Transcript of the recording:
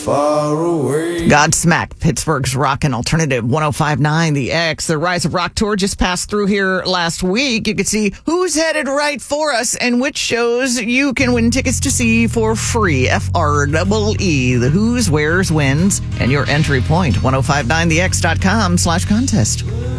Far away. Godsmack, Pittsburgh's rockin' alternative 105.9 The X. The Rise of Rock Tour just passed through here last week. You could see who's headed right for us and which shows you can win tickets to see for free. FREE, the who's, where's, wins, and your entry point, 1059thex.com/contest.